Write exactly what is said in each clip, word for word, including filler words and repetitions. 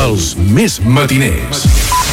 Els més matiners.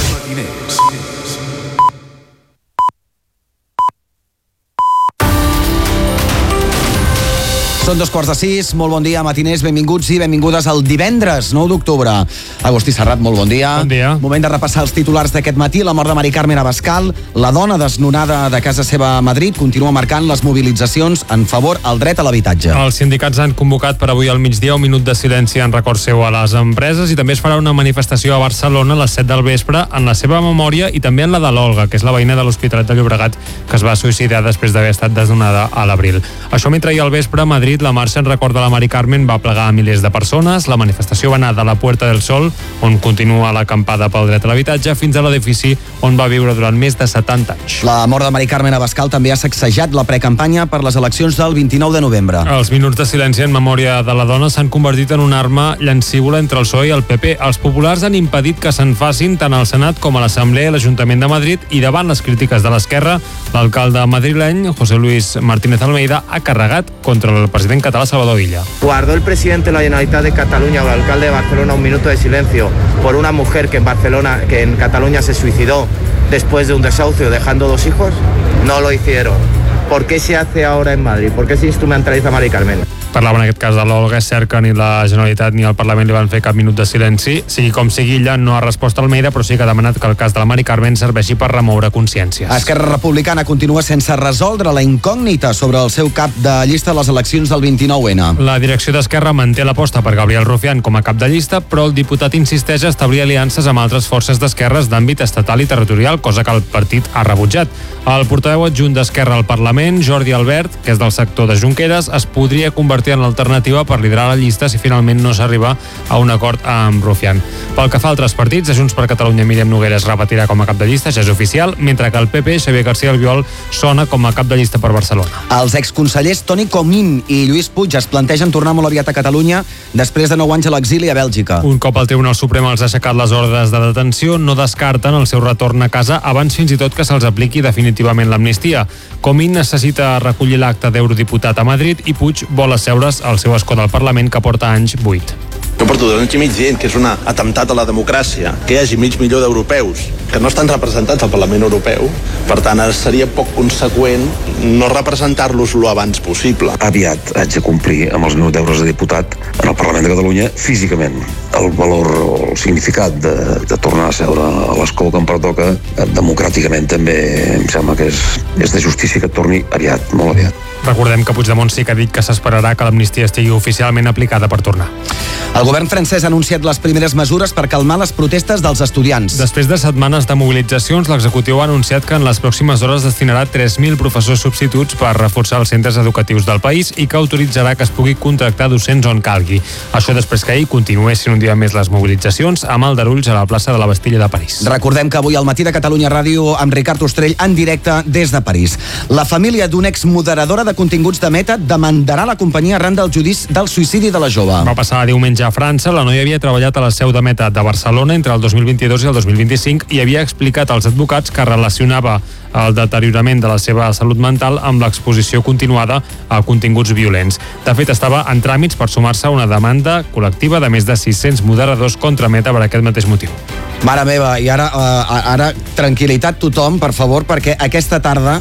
Són dos quarts de sis, molt bon dia, matiners, benvinguts i benvingudes al divendres nou d'octubre. Agustí Serrat, molt bon dia. Bon dia. Moment de repassar els titulars d'aquest matí. La mort de Mari Carmen Abascal, la dona desnonada de casa seva a Madrid, continua marcant les mobilitzacions en favor al dret a l'habitatge. Els sindicats han convocat per avui al migdia un minut de silenci en record seu a les empreses i també es farà una manifestació a Barcelona a les set del vespre en la seva memòria i també en la de l'Olga, que és la veïna de l'Hospitalet de Llobregat que es va suïcidar després d'haver estat desnonada a l'abril. Això mentre ahir al vespre a Madrid la marxa en record de la Mari Carmen va plegar a milers de persones. La manifestació va anar de la Puerta del Sol, on continua l'acampada pel dret a l'habitatge, fins a l'edifici on va viure durant més de setanta anys. La mort de Mari Carmen Abascal també ha sacsejat la precampanya per les eleccions del vint-i-nou de novembre. Els minuts de silenci en memòria de la dona s'han convertit en una arma llancívola entre el P S O E i el P P. Els populars han impedit que se'n facin tant al Senat com a l'Assemblea i l'Ajuntament de Madrid i davant les crítiques de l'esquerra, l'alcalde madrileny, José Luis Martínez Almeida, ha carregat contra el president català Salvador Illa. Guardó el presidente de la Generalitat de Cataluña o el alcalde de Barcelona un minuto de silencio por una mujer que en Barcelona, que en Cataluña se suicidó después de un desahucio dejando dos hijos. No lo hicieron. ¿Por qué se hace ahora en Madrid? ¿Por qué se instrumentaliza Mari Carmen? Parlava en aquest cas de l'Olga. És cert que ni la Generalitat ni el Parlament li van fer cap minut de silenci. Sigui com sigui, ella no ha respost a Almeida, però sí que ha demanat que el cas de la Mari Carmen serveixi per remoure consciències. Esquerra Republicana continua sense resoldre la incògnita sobre el seu cap de llista a les eleccions del vint-i-nou ene. La direcció d'Esquerra manté l'aposta per Gabriel Rufián com a cap de llista, però el diputat insisteix a establir aliances amb altres forces d'esquerres d'àmbit estatal i territorial, cosa que el partit ha rebutjat. El portaveu adjunt d'Esquerra al Parlament, Jordi Albert, que és del sector de Junqueras, es podria convertir en l'alternativa per liderar la llista si finalment no s'arriba a un acord amb Rufián. Pel que fa a altres partits, a Junts per Catalunya Míriam Nogueras repetirà com a cap de llista, ja és oficial, mentre que el P P, Xavier García Albiol, sona com a cap de llista per Barcelona. Els exconsellers Toni Comín i Lluís Puig es plantegen tornar molt aviat a Catalunya després de nou anys a l'exili a Bèlgica. Un cop el Tribunal Suprem els ha aixecat les ordres de detenció, no descarten el seu retorn a casa abans fins i tot que se'ls apliqui definitivament l'amnistia. Comín necessita recollir l'acte d'eurodiputat a Madrid i Puig vol asseure's al seu escó del Parlament que porta anys buit. Jo porto dos anys i mig dient que és un atemptat a la democràcia, que hi hagi mig milió d'europeus que no estan representats al Parlament Europeu. Per tant, seria poc conseqüent no representar-los lo abans possible. Aviat haig de complir amb els meus deures de diputat en el Parlament de Catalunya físicament. El valor o el significat de, de tornar a seure a l'escó que em pertoca democràticament també em sembla que és, és de justícia que torni aviat, molt aviat. Recordem que Puigdemont sí que ha dit que s'esperarà que l'amnistia estigui oficialment aplicada per tornar. El govern francès ha anunciat les primeres mesures per calmar les protestes dels estudiants. Després de setmanes de mobilitzacions, l'executiu ha anunciat que en les pròximes hores destinarà tres mil professors substituts per reforçar els centres educatius del país i que autoritzarà que es pugui contractar docents on calgui. Això després que ahir continuessin un dia més les mobilitzacions amb aldarulls a la plaça de la Bastilla de París. Recordem que avui al matí de Catalunya Ràdio amb Ricard Ostrell en directe des de París. La família d'una exmoderadora de continguts de Meta demandarà la companyia arran del judici del suïcidi de la jove. Va passar diumenge a França. La noia havia treballat a la seu de Meta de Barcelona entre el dos mil vint-i-dos i el dos mil vint-i-cinc i havia explicat als advocats que relacionava el deteriorament de la seva salut mental amb l'exposició continuada a continguts violents. De fet, estava en tràmits per sumar-se a una demanda col·lectiva de més de sis-cents moderadors contra Meta per aquest mateix motiu. Mare meva, i ara, uh, ara tranquil·litat tothom, per favor, perquè aquesta tarda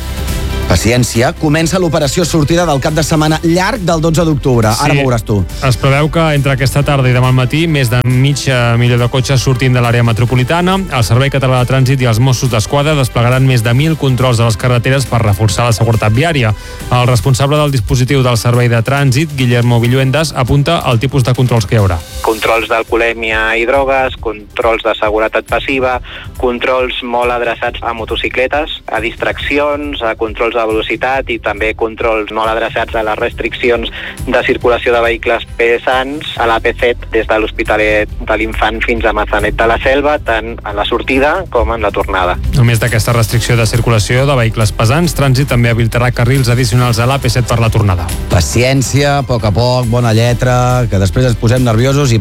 paciència, comença l'operació sortida del cap de setmana llarg del dotze d'octubre. Sí, ara veuràs tu. Es preveu que entre aquesta tarda i demà al matí més de mig milió de cotxes sortint de l'àrea metropolitana. El Servei Català de Trànsit i els Mossos d'Esquadra desplegaran més de mil controls a les carreteres per reforçar la seguretat viària. El responsable del dispositiu del Servei de Trànsit, Guillermo Villuendas, apunta al tipus de controls que hi haurà. Controls d'alcoholèmia i drogues, controls de seguretat passiva, controls molt adreçats a motocicletes, a distraccions, a controls de velocitat i també controls molt adreçats a les restriccions de circulació de vehicles pesants a l'A P set des de l'Hospitalet de l'Infant fins a Maçanet de la Selva, tant en la sortida com en la tornada. A més d'aquesta restricció de circulació de vehicles pesants, Trànsit també habilitarà carrils addicionals a l'A P set per la tornada. Paciència, a poc a poc, bona lletra, que després ens posem nerviosos i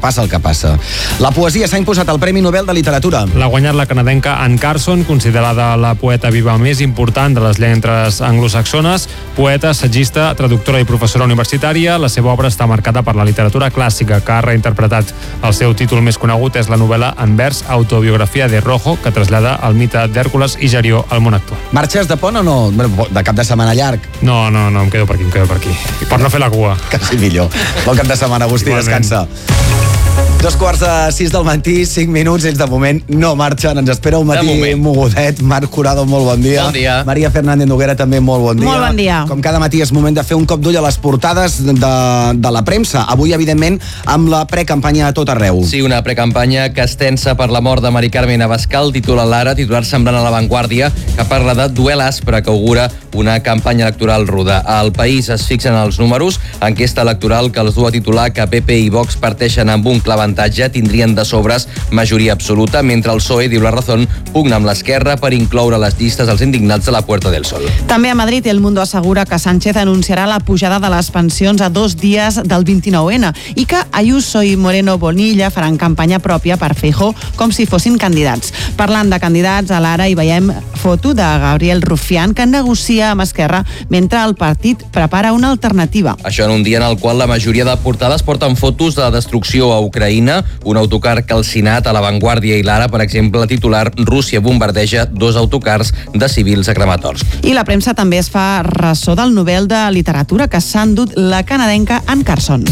passa el que passa. La poesia s'ha imposat al Premi Nobel de Literatura. L'ha guanyat la canadenca Anne Carson, considerada la poeta viva més important de les lletres anglosaxones, poeta, assagista, traductora i professora universitària. La seva obra està marcada per la literatura clàssica, que ha reinterpretat. El seu títol més conegut és la novel·la en vers Autobiografia de Rojo, que trasllada el mite d'Hèrcules i Gerió al món actual. Marxes de pont o no? De cap de setmana llarg? No, no, no, em quedo per aquí, em quedo per aquí. Per no fer la cua. Quasi millor. Bon cap de setmana, Agustí, Igualment. descansa. Dos quarts de sis del matí, cinc minuts, ells de moment no marxen, ens espera un matí mogudet. Marc Curado, molt bon dia. Bon dia. Maria Fernández Noguera, també molt bon dia. Molt bon dia. Com cada matí és moment de fer un cop d'ull a les portades de, de la premsa. Avui, evidentment, amb la precampanya a tot arreu. Sí, una precampanya que es tensa per la mort de Mari Carmen Abascal, titula l'Ara, titular semblant a La Vanguardia, que parla de duel aspre que augura una campanya electoral ruda. Al País es fixen els números, enquesta electoral que els du a titular que P P i Vox parteixen amb un clar avantatge, tindrien de sobres majoria absoluta, mentre el P S O E, diu La Razón, pugna amb l'Esquerra per incloure les llistes als indignats de la Puerta del Sol. També a Madrid, El Mundo assegura que Sánchez anunciarà la pujada de les pensions a dos dies del vint-i-nou ene i que Ayuso i Moreno Bonilla faran campanya pròpia per Feijóo com si fossin candidats. Parlant de candidats, a l'Ara hi veiem foto de Gabriel Rufián, que negocia amb Esquerra mentre el partit prepara una alternativa. Això en un dia en el qual la majoria de portades porten fotos de destrucció a Ucraïna, un autocar calcinat. A La Vanguardia i l'Ara, per exemple, titular Rússia bombardeja dos autocars de civils a Kramatorsk. I la premsa també es fa ressò del Nobel de Literatura que s'ha endut la canadenca Anne Carson.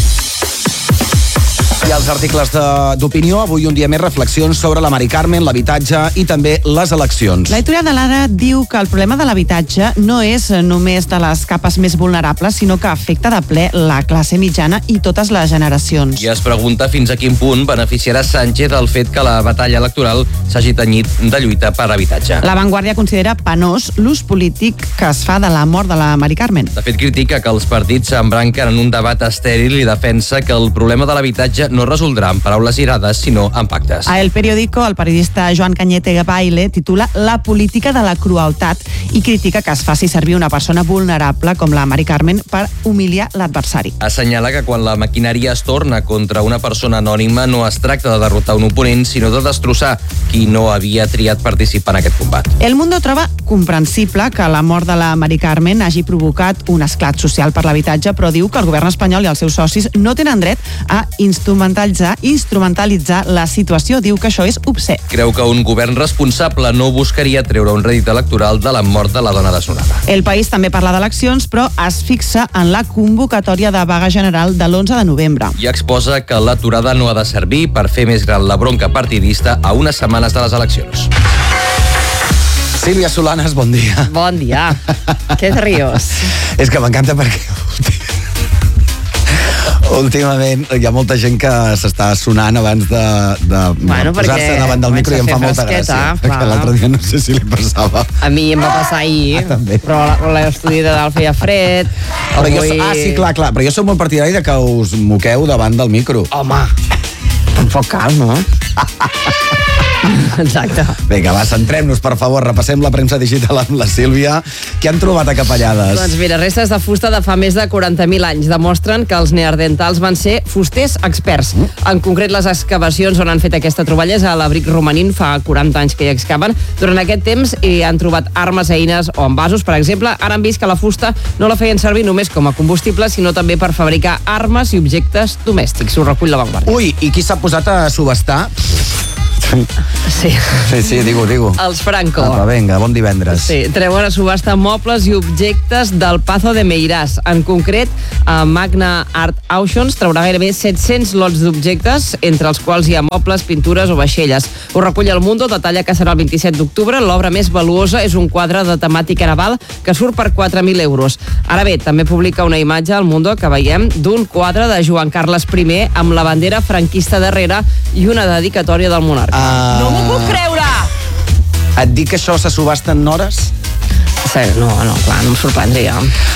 I els articles de- d'opinió, avui un dia més reflexions sobre la Mari Carmen, l'habitatge i també les eleccions. L'editorial de l'Ara diu que el problema de l'habitatge no és només de les capes més vulnerables, sinó que afecta de ple la classe mitjana i totes les generacions. I es pregunta fins a quin punt beneficiarà Sánchez el fet que la batalla electoral s'hagi tenyit de lluita per habitatge. La Vanguardia considera penós l'ús polític que es fa de la mort de la Mari Carmen. De fet, critica que els partits s'embranquen en un debat estèril i defensa que el problema de l'habitatge no resoldrà amb paraules irades, sinó amb pactes. A El Periódico, el periodista Joan Cañete Baile titula La política de la crueltat i critica que es faci servir una persona vulnerable com la Mari Carmen per humiliar l'adversari. Assenyala que quan la maquinària es torna contra una persona anònima no es tracta de derrotar un oponent, sinó de destrossar qui no havia triat participar en aquest combat. El Mundo troba comprensible que la mort de la Mari Carmen hagi provocat un esclat social per l'habitatge, però diu que el govern espanyol i els seus socis no tenen dret a instrumentalitzar, instrumentalitzar la situació. Diu que això és obscè. Creu que un govern responsable no buscaria treure un rèdit electoral de la mort de la dona desnonada. El País també parla d'eleccions, però es fixa en la convocatòria de vaga general de l'onze de novembre. I exposa que l'aturada no ha de servir per fer més gran la bronca partidista a unes setmanes de les eleccions. Sílvia Solanes, bon dia. Bon dia. Què et rius? És que m'encanta perquè últimament hi ha molta gent que s'està sonant abans de, de Bueno, posar-se perquè davant del micro i em comença fa a fer molta fresqueta, gràcia. clar. Perquè l'altre dia no sé si li passava. A mi em va passar ahir, Ah, també. però a l'estudi de dalt feia fred. Però jo, Avui... ah, sí, clar, clar. Però jo soc molt partidari de que us moqueu davant del micro. Home, tampoc cal, no? Exacte. Vinga, va, centrem-nos, per favor. Repassem la premsa digital amb la Sílvia. Què han trobat a Capellades? Doncs mira, restes de fusta de fa més de quaranta mil anys demostren que els neandertals van ser fusters experts. En concret, les excavacions on han fet aquesta troballa és a l'abric romanín, fa quaranta anys que hi excaven. Durant aquest temps hi han trobat armes, eines o envasos. Per exemple, ara han vist que la fusta no la feien servir només com a combustible, sinó també per fabricar armes i objectes domèstics. Ho recull La Vanguardia. Ui, i qui s'ha posat a subestar? Sí. Sí, sí, digue-ho, digue-ho. Els Franco. Apa, vinga, bon divendres. Sí, treuen a subhasta mobles i objectes del Pazo de Meiràs. En concret, a Magna Art Auctions traurà gairebé set-cents lots d'objectes, entre els quals hi ha mobles, pintures o vaixelles. Ho recull El Mundo, detalla que serà el vint-i-set d'octubre. L'obra més valuosa és un quadre de temàtica naval que surt per quatre mil euros. Ara bé, també publica una imatge al Mundo que veiem d'un quadre de Joan Carles I amb la bandera franquista darrere i una dedicatòria del monarca. Uh... No m'ho puc creure! Et dic que això se subhasta en hores? Sí, no, no, clar, no em sorprendria.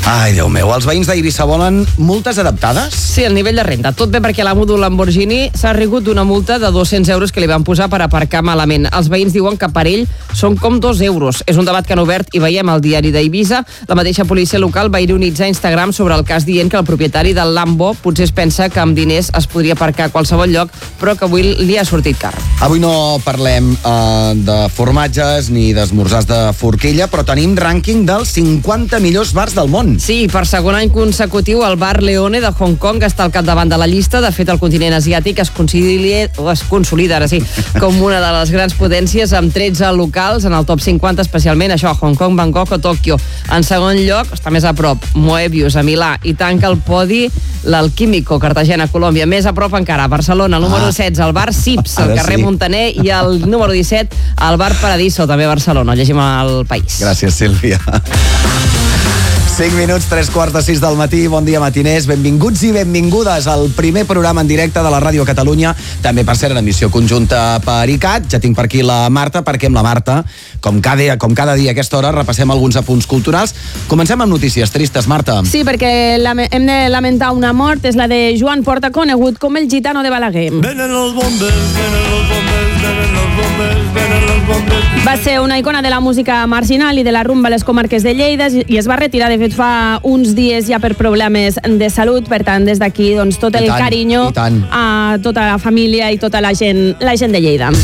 Ai, Déu meu, els veïns d'Eivissa volen multes adaptades? Sí, el nivell de renda. Tot bé perquè l'amo d'un Lamborghini s'ha rigut d'una multa de dos-cents euros que li van posar per aparcar malament. Els veïns diuen que per ell són com dos euros. És un debat que han obert i veiem al diari d'Eivissa. La mateixa policia local va ironitzar a Instagram sobre el cas dient que el propietari del Lambo potser es pensa que amb diners es podria aparcar a qualsevol lloc, però que avui li ha sortit car. Avui no parlem eh, de formatges ni d'esmorzars de forquilla, però tenim rànquing dels cinquanta millors bars del món. Sí, per segon any consecutiu el bar Leone de Hong Kong està al capdavant de la llista. De fet, el continent asiàtic es consolida, es consolida ara sí, com una de les grans potències amb tretze locals en el top cinquanta, especialment això, Hong Kong, Bangkok o Tòquio. En segon lloc, està més a prop, Moebius, a Milà, i tanca el podi l'Alquímico, Cartagena, Colòmbia. Més a prop encara, Barcelona, el número ah. setze, el bar Sips, al carrer sí. Montaner, i el número disset, el bar Paradiso, també a Barcelona. Llegim al País. Gràcies, Sílvia. cinc minuts, tres quarts de sis del matí. Bon dia, matiners. Benvinguts i benvingudes al primer programa en directe de la Ràdio Catalunya. També, per ser en emissió conjunta per I C A T. Ja tinc per aquí la Marta, perquè amb la Marta, com cada, com cada dia a aquesta hora, repassem alguns apunts culturals. Comencem amb notícies tristes, Marta. Sí, perquè hem de lamentar una mort. És la de Joan Porta, conegut com el gitano de Balaguer. Venen els bombers, venen els bombers, venen els bombers, venen els bombers. Va ser una icona de la música marginal i de la rumba a les comarques de Lleida i es va retirar, de fet, fa uns dies ja per problemes de salut. Per tant, des d'aquí, doncs, tot el tant, carinyo a tota la família i tota la gent, la gent de Lleida.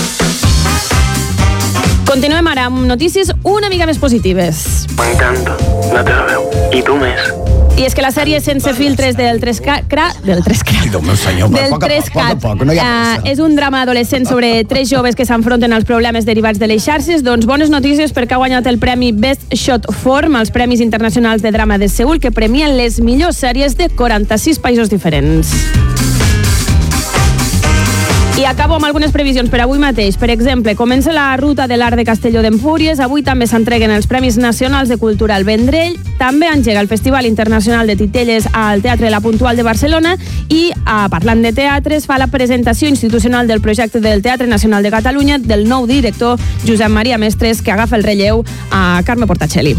Continuem ara amb notícies una mica més positives. M'encanta la teva veu. I tu més. I és que la sèrie Sense filtres del tres K... Del tres K... Ai, Déu meu senyor, del poc a poc, poc a poc, no hi ha pressa. Uh, és un drama adolescent sobre tres joves que s'enfronten als problemes derivats de les xarxes. Doncs bones notícies perquè ha guanyat el premi Best Short Form als Premis Internacionals de Drama de Seül, que premien les millors sèries de quaranta-sis països diferents. I acabo amb algunes previsions per avui mateix. Per exemple, comença la ruta de l'Art de Castelló d'Empúries. Avui també s'entreguen els Premis Nacionals de Cultura al Vendrell. També engega el Festival Internacional de Titelles al Teatre La Puntual de Barcelona. I, a, parlant de teatre, es fa la presentació institucional del projecte del Teatre Nacional de Catalunya del nou director Josep Maria Mestres, que agafa el relleu a Carme Portacelli.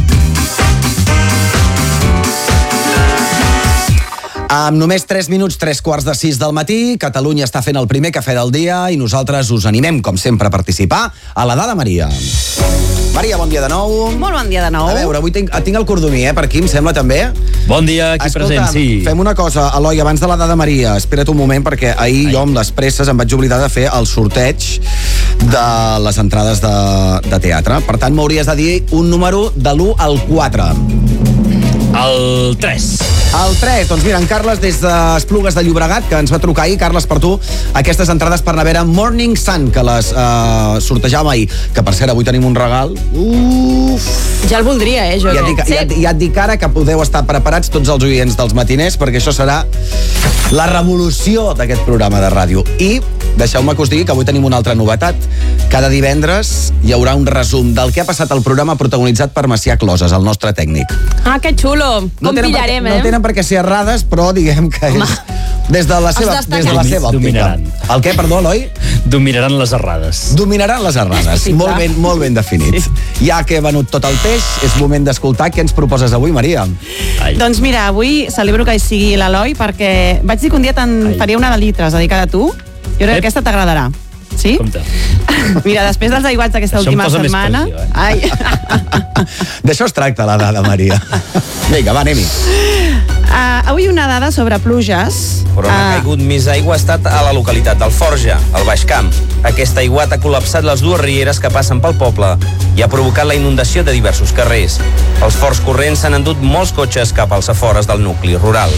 Amb només tres minuts, tres quarts de sis del matí, Catalunya està fent el primer cafè del dia i nosaltres us animem, com sempre, a participar a la Dada Maria. Maria, bon dia de nou. Molt bon dia de nou. A veure, avui tinc, tinc el cordoní, eh, per aquí, em sembla, també. Bon dia, aquí Escolta, present, sí. Fem una cosa, Eloi, abans de la Dada Maria, espera't un moment, perquè ahir Ai. jo amb les presses em vaig oblidar de fer el sorteig de les entrades de, de teatre. Per tant, m'hauries de dir un número de l'u al quatre. El tres. El tres, doncs mira, en Carles des d'Esplugues de Llobregat, que ens va trucar ahir. Carles, per tu, aquestes entrades per anar a veure Morning Sun, que les eh, sortejàvem ahir, que per cert avui tenim un regal. Uf! Ja el voldria, eh, jo. Ja et dic, sí. ja, ja et dic ara que podeu estar preparats tots els oients dels matiners, perquè això serà la revolució d'aquest programa de ràdio. I deixeu-me que us digui que avui tenim una altra novetat. Cada divendres hi haurà un resum del que ha passat al programa protagonitzat per Macià Closes, el nostre tècnic. Ah, que xulo! Com no pillarem, per, eh? No tenen per què ser errades, però diguem que Home. és des de la seva, des de la seva òptica. Dominaran. El què, perdó, Eloi? Dominaran les errades. Dominaran les errades. Sí, molt ben, molt ben definit. Sí. Ja que he venut tot el peix, és moment d'escoltar què ens proposes avui, Maria. Ai. Doncs mira, avui celebro que hi sigui l'Eloi, perquè vaig dir que un dia te'n faria una de litres dedicada a tu. Jo crec que aquesta t'agradarà. Sí? Compte. Mira, després dels aiguats d'aquesta última setmana... Pressió, eh? Ai. D'això es tracta la dada, Maria. Vinga, va, anem-hi. Uh, avui una dada sobre pluges. Però on ha uh, caigut més aigua ha estat a la localitat del Forja, al Baix Camp. Aquest aiguat ha col·lapsat les dues rieres que passen pel poble i ha provocat la inundació de diversos carrers. Els forts corrents s'han endut molts cotxes cap als afores del nucli rural.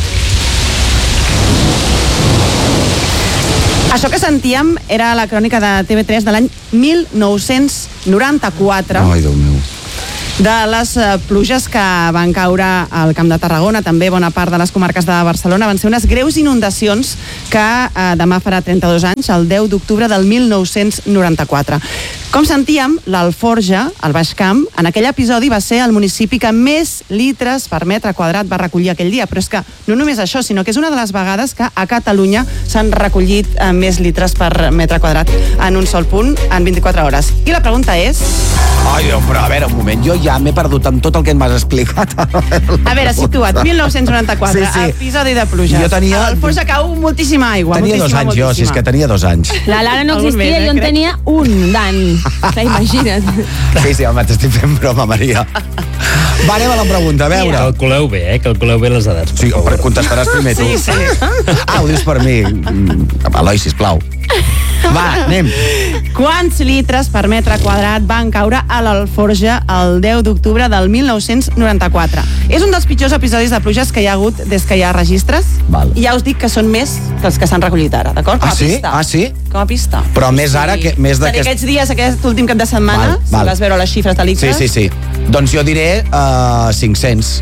Això que sentíem era la crònica de T V tres de l'any mil nou-cents noranta-quatre. Ai, Déu meu. De les uh, pluges que van caure al Camp de Tarragona, també bona part de les comarques de Barcelona, van ser unes greus inundacions que uh, demà farà trenta-dos anys, el deu d'octubre del mil nou-cents noranta-quatre. Com sentíem, l'Alforja, al Baix Camp, en aquell episodi va ser el municipi que més litres per metre quadrat va recollir aquell dia, però és que no només això, sinó que és una de les vegades que a Catalunya s'han recollit eh, més litres per metre quadrat en un sol punt en vint-i-quatre hores. I la pregunta és... Ai, però a veure, un moment, jo ja m'he perdut amb tot el que em has explicat. A veure, situa't, mil nou-cents noranta-quatre, sí, sí. Episodi de pluja. Jo tenia... A l'Alforja cau moltíssima aigua. Tenia moltíssima, dos anys moltíssima. jo, si és que tenia dos anys. La Lara no existia, jo en tenia un d'any. Clar, imagina't. Sí, sí, home, t'estic fent broma, Maria. Va, anem a la pregunta, a veure. Calculeu bé, eh? Calculeu bé les edats. Sí, però contestaràs primer tu. Sí, sí. Ah, ho dius per mi. Eloi, sisplau. Va, anem. Quants litres per metre quadrat van caure a l'Alforja el deu d'octubre del mil nou-cents noranta-quatre? És un dels pitjors episodis de pluges que hi ha hagut des que hi ha registres. Val. I ja us dic que són més que els que s'han recollit ara, d'acord? Com Ah, a sí? pista. Ah, sí? Com a pista. Però més ara, que, més Per d'aquest... aquests dies, aquest últim cap de setmana, Val, si val. vas veure les xifres de Sí, litres... sí, sí. Doncs jo diré uh, cinc-cents.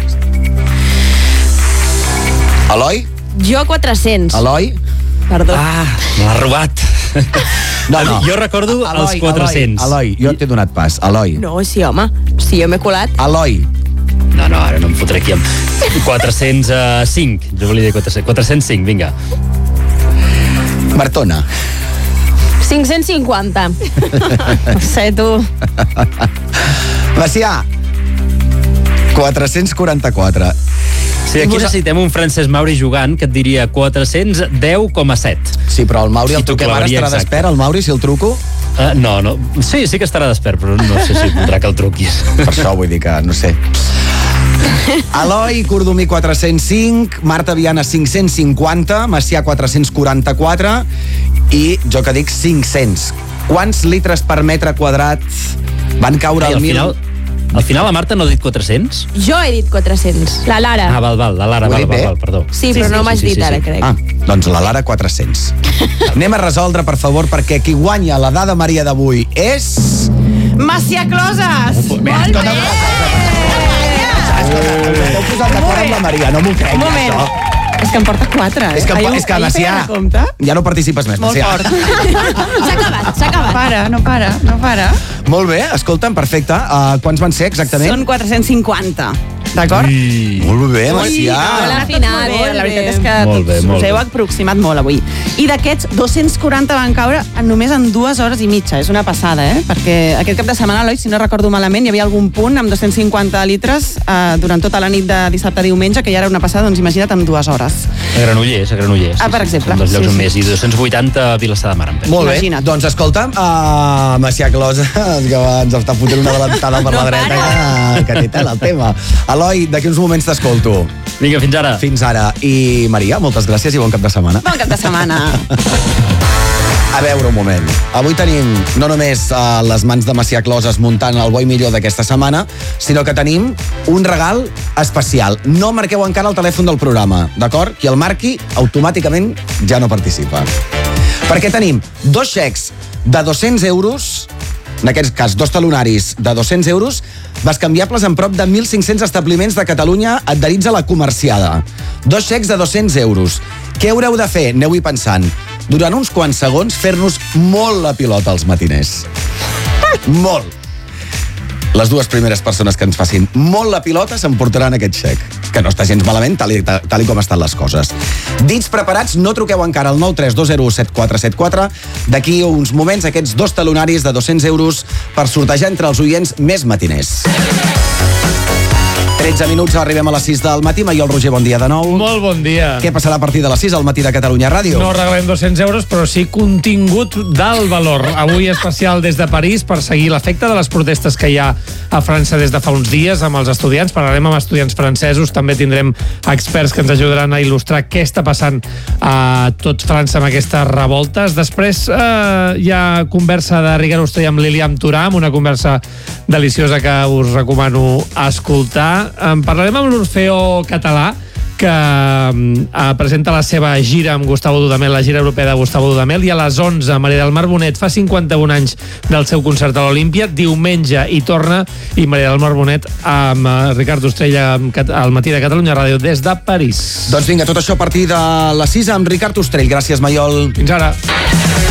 Eloi? Jo quatre-cents. Eloi? Perdó. Ah, me l'ha robat. No, no. Jo recordo Eloi, els quatre-cents. Eloi, Eloi, jo t'he donat pas. Eloi. No, sí, home. Sí, jo m'he colat. Eloi. No, no, ara no em fotré aquí amb quatre-cents cinc. Jo volia dir quatre-cents. quatre-cents cinc, vinga. Martona. cinc-cents cinquanta. Sé tu. Macià. quatre-cents quaranta-quatre. Sí, aquí necessitem un Francesc Mauri jugant que et diria quatre-cents deu coma set. Sí, però el Mauri el I t'ho truquem ara, clavaria estarà exacte. despert, el Mauri, si el truco? Uh, no, no. Sí, sí que estarà despert, però no sé si voldrà que el truquis. Per això vull dir que, no sé. Eloi Cordomí quatre-cents cinc, Marta Viana cinc-cents cinquanta, Macià quatre-cents quaranta-quatre i jo que dic cinc-cents. Quants litres per metre quadrat van caure Ai, al al mil... final, al final la Marta no ha dit quatre-cents? Jo he dit quatre-cents. La Lara. Ah, val, val, la Lara, Ho he val, dit val, bé? val, perdó. Sí, però no m'has dit ara, crec. Ah, doncs la Lara quatre-cents. Anem a resoldre, per favor, perquè qui guanya la dada Maria d'avui és... Macià Closes! Molt bé! Escolta, us esteu posant d'acord amb la Maria, no m'ho crec, Un moment. això. És que em porta quatre, eh? És que, Ahir- és que ahir Macià, feia de compte. ja no participes més, Molt Macià. fort. S'ha acabat, s'ha acabat. No para, no para, no para. Molt bé, escolta'm, perfecte. Uh, quants van ser exactament? Són quatre-cents cinquanta, d'acord? Molt bé, Macià. Hola, al final, Molt bé, molt la veritat bé. és que Molt bé, us molt heu bé. aproximat molt avui. I d'aquests, dos-cents quaranta van caure en només en dues hores i mitja. És una passada, eh? Perquè aquest cap de setmana, Eloi, si no recordo malament, hi havia algun punt amb dos-cents cinquanta litres eh, durant tota la nit de dissabte a diumenge, que ja era una passada, doncs imagina't, en dues hores. A Granollers, a Granollers. Ah, per exemple. Un dels llocs Sí, on sí. més. I dos-cents vuitanta a Vilassar de Mar, em penso. Molt bé, Imagina't. doncs escolta'm, uh, Macià Closes, que ens està fotent una adelantada per No la dreta, que, que té tela el tema. Eloi, d'aquí uns moments t'escolto. Vinga, fins ara. Fins ara. I Maria, moltes gràcies i bon cap de setmana. Bon cap de setmana. A veure, un moment. Avui tenim no només uh, les mans de Macià Closes muntant el bo i millor d'aquesta setmana, sinó que tenim un regal especial. No marqueu encara el telèfon del programa, d'acord? Qui el marqui, automàticament ja no participa. Perquè tenim dos xecs de dos-cents euros, en aquest cas dos talonaris de dos-cents euros, bescanviables en prop de mil cinc-cents establiments de Catalunya adherits a la comerciada. Dos xecs de dos-cents euros. Què haureu de fer? Aneu-hi pensant. Durant uns quants segons, fer-nos molt la pilota als matiners. Molt. Les dues primeres persones que ens facin molt la pilota s'emportaran aquest xec, que no està gens malament, tal i, tal i com estan les coses. Dits preparats, no truqueu encara al nou tres dos zero set quatre set quatre. D'aquí uns moments, aquests dos talonaris de dos-cents euros per sortejar entre els oients més matiners. tretze minuts, arribem a les sis del matí. Maiol Roger, bon dia de nou. Molt bon dia. Què passarà a partir de les sis al matí de Catalunya Ràdio? No regalem dos-cents euros, però sí contingut d'alt valor. Avui especial des de París per seguir l'efecte de les protestes que hi ha a França des de fa uns dies amb els estudiants. Parlarem amb estudiants francesos, també tindrem experts que ens ajudaran a il·lustrar què està passant a tot França amb aquestes revoltes. Després eh, hi ha conversa de Ricard Ostrell amb Lilian Thuram, una conversa deliciosa que us recomano escoltar. En parlarem amb l'Orfeó Català, que eh, presenta la seva gira amb Gustavo Dudamel, la gira europea de Gustavo Dudamel, i a les onze, Maria del Mar Bonet fa cinquanta-un anys del seu concert a l'Olímpia. Diumenge hi torna, i Maria del Mar Bonet amb eh, Ricard Ostrell al matí de Catalunya Ràdio des de París. Doncs vinga, tot això a partir de les sis amb Ricard Ostrell. Gràcies, Maiol. Fins ara.